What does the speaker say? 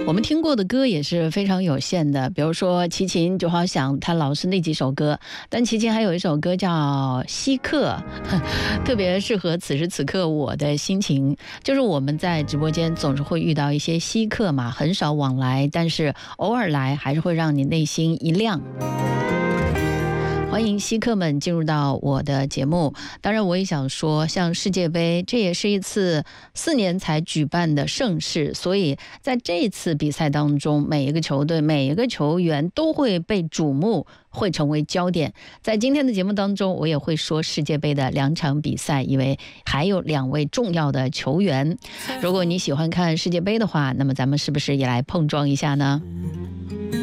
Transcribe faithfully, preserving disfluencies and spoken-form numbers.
我们听过的歌也是非常有限的，比如说齐秦就好想他老是那几首歌，但齐秦还有一首歌叫《稀客》，特别适合此时此刻我的心情。就是我们在直播间总是会遇到一些稀客嘛，很少往来，但是偶尔来还是会让你内心一亮。欢迎稀客们进入到我的节目。当然我也想说，像世界杯这也是一次四年才举办的盛事，所以在这一次比赛当中，每一个球队每一个球员都会被瞩目，会成为焦点。在今天的节目当中，我也会说世界杯的两场比赛，因为还有两位重要的球员。如果你喜欢看世界杯的话，那么咱们是不是也来碰撞一下呢？